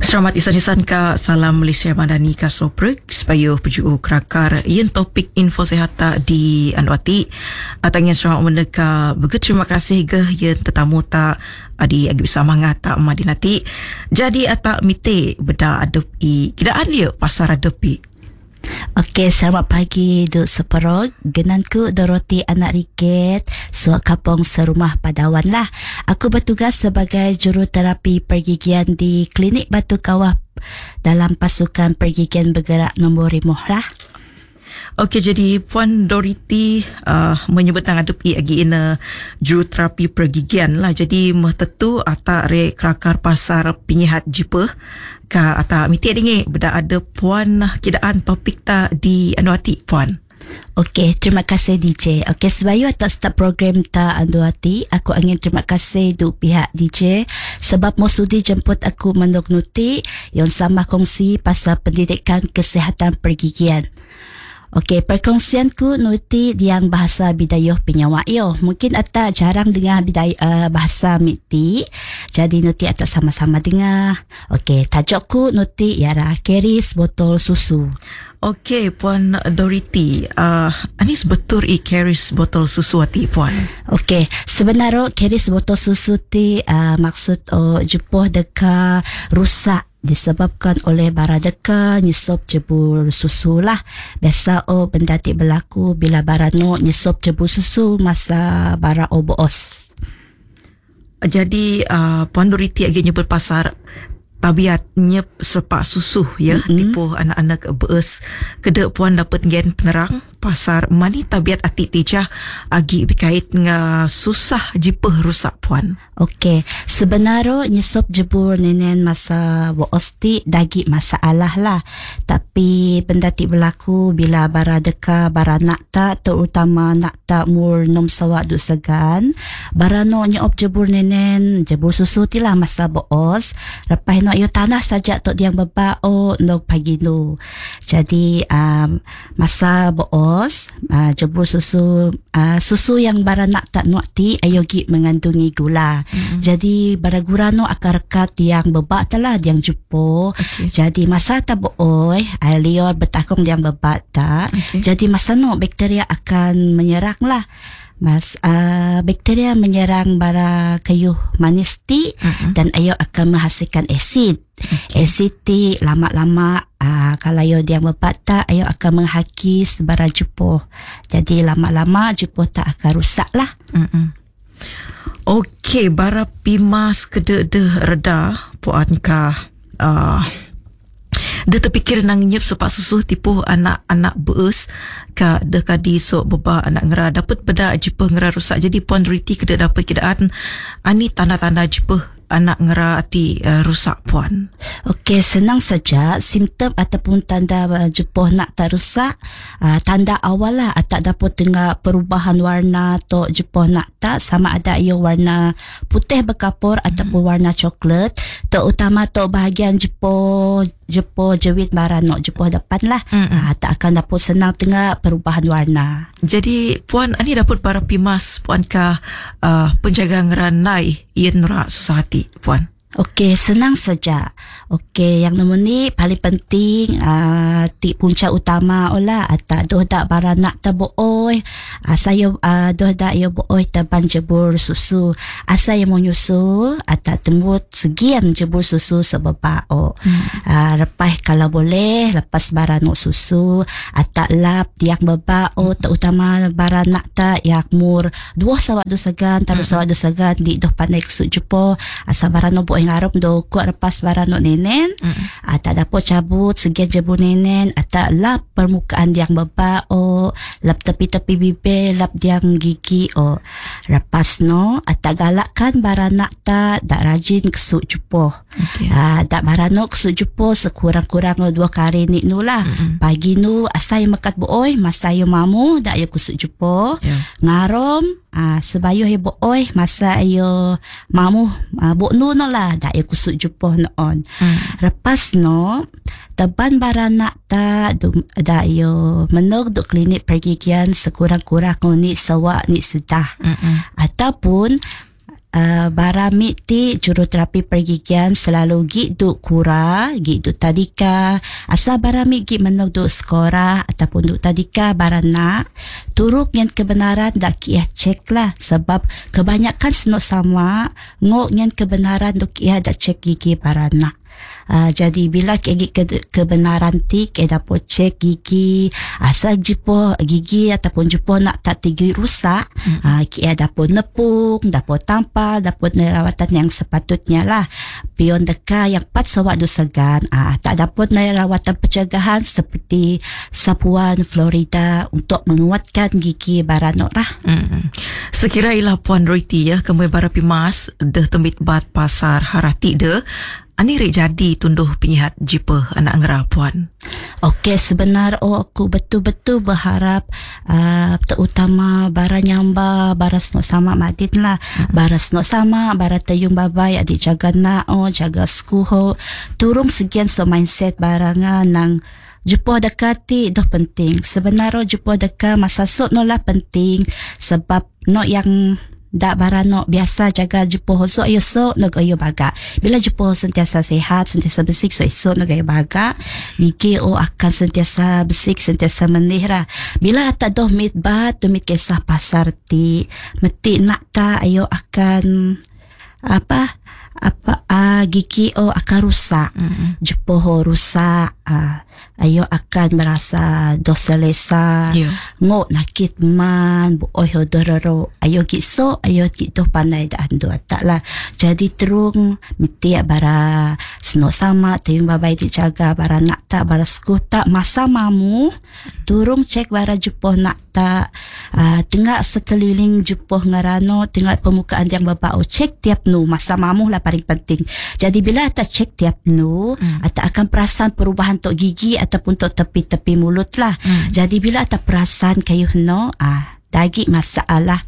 Selamat isan-isan ka Salam Malaysia Madani ka Soprek supaya pejuo kerakar yen topik info sehata di Anwati atangnya selamat meneka begitu terima kasih ke yen tetamu tak adi agi bersama ngata Madinati jadi atak mite beda adepi kidaan dia pasar adepi. Okey, selamat pagi Duk Seperog. Genanku Dorothy anak Riket, Suak Kapong Serumah Padawan lah. Aku bertugas sebagai juruterapi pergigian di Klinik Batu Kawah dalam pasukan pergigian bergerak nombor 5 lah. Okey, jadi Puan Dorothy menyebut nang adepi agi ina juruterapi pergigian lah. Jadi mehtetu atak re kerakar pasar pinyihat jipa ka atak miti dengi beda ada puan kidaan topik ta di Anwati puan. Okey, terima kasih DJ. Okey, sebelum atas start program ta Anwati, aku ingin terima kasih du pihak DJ sebab mau sudi jemput aku menugnuti yang sama kongsi pasal pendidikan kesihatan pergigian. Okey, perkongsianku nuti yang bahasa Bidayuh Penyawayo. Mungkin ata jarang dengar bahasa miti. Jadi nuti ata sama-sama dengar. Okey, tajukku nuti ialah keris botol susu. Okey, Puan Dorothy, anis betul keris botol susu ati puan. Okey, sebenarnya keris botol susu ti maksud jupoh deka rusak disebabkan oleh bara deka nyesop jebul susu lah. Biasa benda ti berlaku bila bara no nyesop jebul susu masa bara boos. Jadi Puan Dorothy lagi nyebut pasar tabiatnya sepak susu ya, tipu anak-anak beus kedek puan dapat gen penerang pasar mani tabiat ati tijah agi berkait dengan susah jipeh rusak puan. Okey, sebenarnya nyesop jebur nenen masa boos ti dagi masalah lah. Tapi benda ti berlaku bila bara deka bara nak tak, terutama nak tak mur nom sawak du segan. Bara no nyop jebur nenen jebur susu ti lah masa boos. Lepas no yo tanah saja tok diang bebao nok pagi no. Jadi masa boos jebur susu susu yang bara nak tak nuak ti ayo gi mengandungi gula. Jadi bara gula no akan rekat yang bebak telah yang jupo. Jadi masa tak booi lior betakong yang bebak tak. Jadi masa no bakteria akan menyerang lah. Bakteria menyerang bara kayu manis ti dan ayo akan menghasilkan asid. Asid ti lama-lama kalau ayo dia berpatah ayo akan menghakis bara jupo. Jadi lama-lama jupo tak akan rusak lah. Okey, bara pimas kedek reda puan ka dia terfikir nang nyep sepak susu tipu anak-anak beus ka dekadi sok beba anak ngera dapat beda jipa ngera rusak. Jadi Puan Dorothy kedek dapat kidaan ani tanda-tanda jipa anak ngera ati rusak puan. Okey, senang saja simptom ataupun tanda jepoh nak tak rusak. Tanda awal lah tak dapat dengar perubahan warna to jepoh nak tak, sama ada ia warna putih berkapur ataupun warna coklat, terutama to bahagian jepoh jewit bara no jepoh depan lah. Tak akan dapat senang dengar perubahan warna. Jadi puan ani dapat para pimas puan ka penjaga ngeranai ien nura susah hati puan. Okey, senang saja. Okey, yang nombor ni paling penting ti punca utama olah atak doh dak bara nak tabooi. Saya doh dak yo booi taban jebur susu. Asa yang mau nyusu atak tembut segian jebur susu sebabao. Lepas kalau boleh lepas bara nok susu atak lap tiak babao terutama bara nak ta yak mur 2 sawak du segan terus sawak du segan di doh pandai kesuk jupo asa bara no booi ngarap do kuat lepas bara no nenen tak dapat cabut segian jebu nenen atak lap permukaan diang babao lap tepi-tepi bibir lap diang gigi lepas no atak galakkan bara nak tak rajin kesuk jupo. Tak bara no kesuk jupo sekurang-kurang 2 kali ni nu lah. Pagi nu asai makat booi masa yo mamu dak yo kesuk jupo ngarom sebayuh yo booi masa yo mamu bo nu no lah dak yo kusuk jupoh noon. Lepas no teban bara nak tak dak yo menok duk klinik pergigian sekurang-kurang ni sawak ni sedah. Ataupun Barami ti juruterapi pergigian selalu gitu kura, gitu tadika. Asa barami gi menog do sekolah ataupun do tadika barana. Turuk yang kebenaran dak kia cek lah sebab kebanyakan senok sama ngok yang kebenaran do kia dak cek gigi barana. Jadi bila gigi kebenaran ti ke dapat cek gigi asal jupo gigi ataupun jupo nak tak tinggi rusak, kia dapat nepung, dapat tampal, dapat nerawatan yang sepatutnya lah. Pion deka yang pat sawak do segan, tak dapat nerawatan pencegahan seperti sapuan Florida untuk menguatkan gigi baranok lah. Sekira ilah Puan Dorothy ya, kemui barapi mas dah tembit bat pasar harati de. Ani rek jadi tunduh penyihat jipa anak ngera Puan. Okey, sebenar aku betul-betul berharap terutama bara nyamba, bara senok sama madin lah. Bara senok sama, bara tayung babai adik jaga nao, jaga skuho. Turung sekian mindset barangan nang jumpa dekati dah penting. Sebenarnya jumpa dekat masa sok no lah penting sebab no yang dak barano biasa jaga jupo so ayo so nag ayo baga. Bila jupo sentiasa sehat, sentiasa bersih so nag ayo baga. Gigi akan sentiasa bersih, sentiasa menihra. Bila tak doh mit bat, mit kisah pasar ti meti nak ta ayo akan gigi akan rusak. Jupo rusak. Ayo akan merasa dosa lesa, ngok nakit man, buoy hodororo. Ayo giso, ayo gitu pandai dah ando tak lah. Jadi terung miti bara senok sama, tayung babai dijaga bara nak tak bara skuta masa mamu, turung cek bara jupoh nak tak, tengah sekeliling jupoh ngarano, tengah pemukaan yang babao cek tiap nu masa mamu lah paling penting. Jadi bila tak cek tiap nu, tak akan perasan perubahan tok gigi ataupun tok tepi-tepi mulut lah. Jadi bila tak perasan kayu no, dagi masalah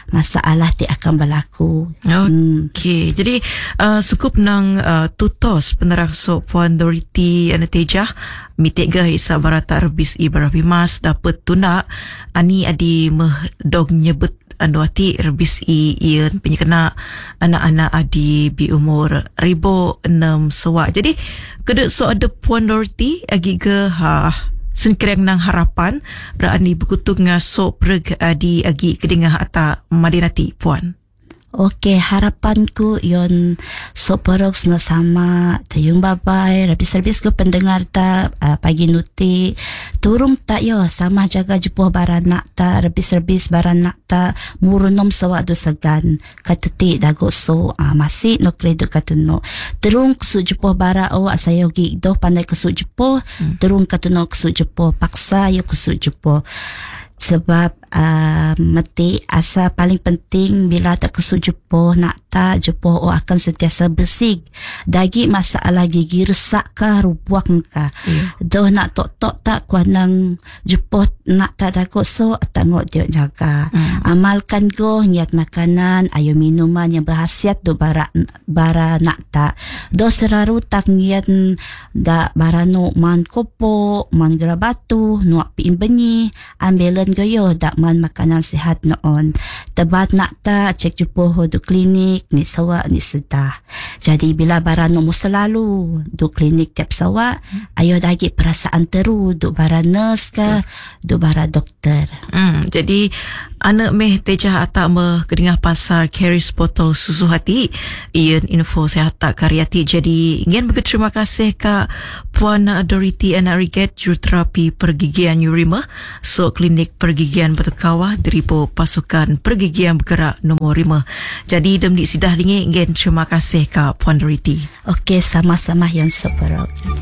ti akan berlaku. Okey, jadi cukup nang tutos penerang so Puan Dorothy Anatejah mitega isa barata rebis i barapi mas dapat tuna ani adi dog nyebut anduati rebis i ian penyekena anak-anak adi bi umur 6 sewak. Jadi kedek so ada Puan Dorothy agi ke senkereng nang harapan berani berkutuk ngasok perg adi agi kedengah ata madinati Puan. Okey, harapanku yon soporok sama tayung babai rabis-rabis ke pendengar ta pagi nuti turung tak yo sama jaga jupo baranak ta rabis-rabis baranak ta murunom sawak do segan katuti dago so masih no kredo katuno terung kesu jupo bara asayo gi do pandai kesu jupo terung katuno kesu jupo paksa yo kesu jupo sebab meti asa paling penting bila tak kesu jupo nak tak jupo akan sentiasa bersih. Dagi masalah gigi resak ka rubuak ka. Doh nak tok tak kuanang jupo nak tak takut so tengok dia jaga. Amalkan go niat makanan, ayo minuman yang berkhasiat do bara nak tak. Do seraru tak niat da barano man kopo, man gerabatu, nuak piin benyi, ambilan goyo dak man makanan sihat noon. Tebat nak tak cek jupo ho do klinik ni sawa ni sedah. Jadi bila barano mo selalu do klinik tiap sawa, ayo dagi perasaan teru do bara nurse ka, do bara doktor. Jadi anak meh tejah atak me kedengah pasar Keris botol susu hati ian info sehat tak karyati. Jadi ingin berterima kasih Kak Puan Dorothy Anariget juruterapi pergigian Yurima so klinik pergigian berkawah deripo pasukan pergigian bergerak nombor 5. Jadi demdik sidah lingi ingin terima kasih Kak Puan Dorothy. Okey, sama-sama yang seperok.